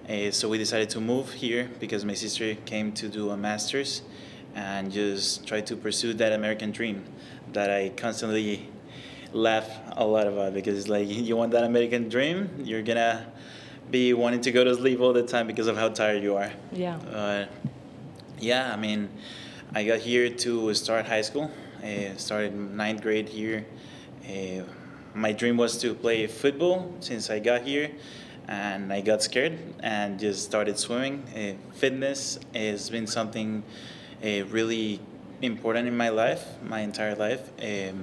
So we decided to move here because my sister came to do a master's and just try to pursue that American dream that I constantly laugh a lot about because it's like you want that American dream, you're gonna be wanting to go to sleep all the time because of how tired you are. Yeah. Yeah, I mean, I got here to start high school. Started ninth grade here. Uh, my dream was to play football since I got here, and I got scared and just started swimming. Fitness has been something really important in my life, my entire life.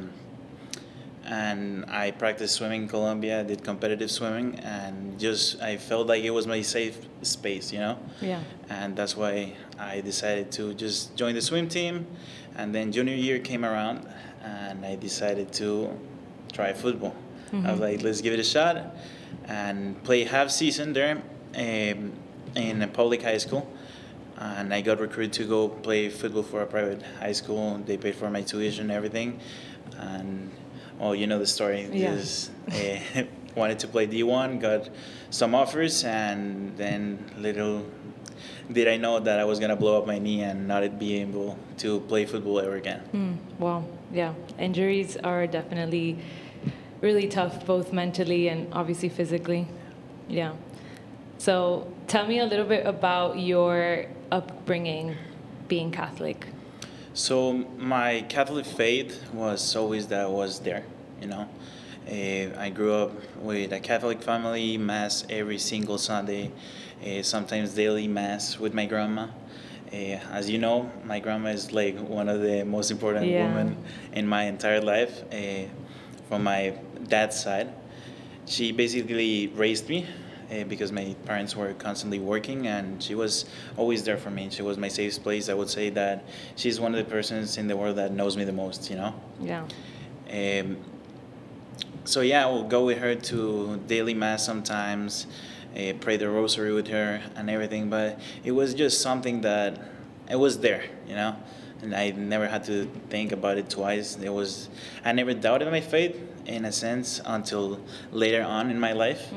And I practiced swimming in Colombia, did competitive swimming, and just I felt like it was my safe space, you know? Yeah. And that's why I decided to just join the swim team. And then junior year came around, and I decided to try football. I was like, let's give it a shot, and play half season there in a public high school. And I got recruited to go play football for a private high school. They paid for my tuition and everything. And well, you know the story. Yeah. Just wanted to play D1, got some offers, and then little did I know that I was gonna blow up my knee and not be able to play football ever again. Well, yeah. Injuries are definitely really tough, both mentally and obviously physically. Yeah. So tell me a little bit about your upbringing being Catholic. So my Catholic faith was always that was there, you know. I grew up with a Catholic family, mass every single Sunday, sometimes daily mass with my grandma. As you know, my grandma is like one of the most important Yeah. women in my entire life. From my dad's side, she basically raised me because my parents were constantly working, and she was always there for me. She was my safe place. I would say that she's one of the persons in the world that knows me the most, you know. Yeah. Um, so yeah, I will go with her to daily mass sometimes, pray the rosary with her and everything. But it was just something that it was there, you know, and I never had to think about it twice. I never doubted my faith in a sense until later on in my life.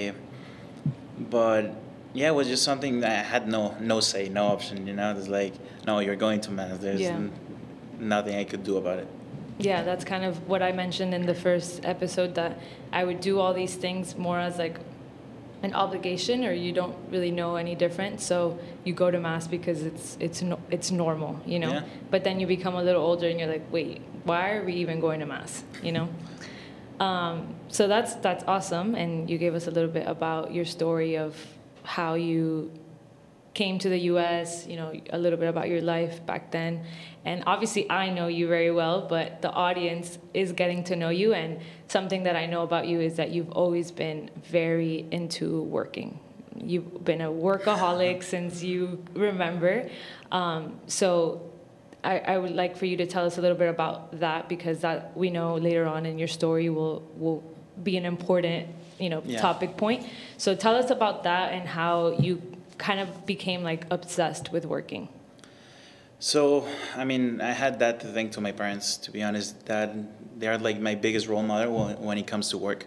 But yeah, it was just something that I had no say, no option. You know, it's like, no, you're going to mass. There's Yeah. nothing I could do about it. Yeah, that's kind of what I mentioned in the first episode, that I would do all these things more as like an obligation, or you don't really know any different, so you go to mass because it's normal, you know. Yeah. But then you become a little older and you're like, wait, why are we even going to mass, you know? So that's awesome, and you gave us a little bit about your story of how you came to the U.S., you know, a little bit about your life back then. And obviously I know you very well, but the audience is getting to know you, and something that I know about you is that you've always been very into working. You've been a workaholic since you remember. So I would like for you to tell us a little bit about that, because that we know later on in your story will be an important, you know, Yeah. topic point. So tell us about that and how you kind of became like obsessed with working. So, I mean, I had that to thank to my parents, to be honest, that they are like my biggest role model when it comes to work.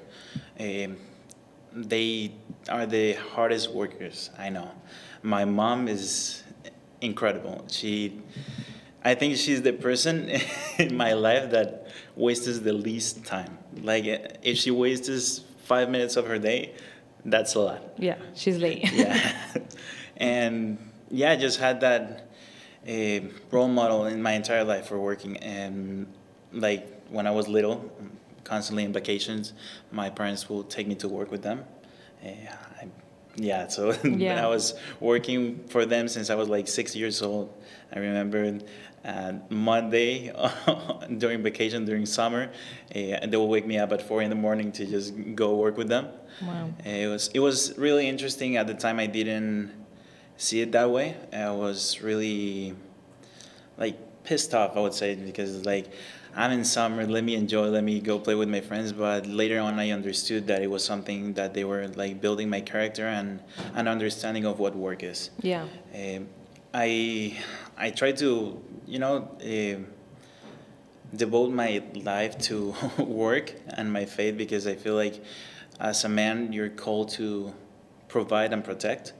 They are the hardest workers I know. My mom is incredible. I think she's the person in my life that wastes the least time. Like, if she wastes 5 minutes of her day, that's a lot. Yeah, she's late. Yeah. And yeah, I just had that role model in my entire life for working. And like when I was little, constantly in vacations, my parents will take me to work with them. So Yeah. I was working for them since I was like 6 years old. I remember Monday during vacation, during summer, they will wake me up at 4 in the morning to just go work with them. Wow. It was really interesting. At the time, I didn't see it that way. I was really like pissed off, I would say, because like I'm in summer, let me enjoy, let me go play with my friends. But later on, I understood that it was something that they were like building my character and an understanding of what work is. Yeah. I try to, devote my life to work and my faith, because I feel like as a man you're called to provide and protect.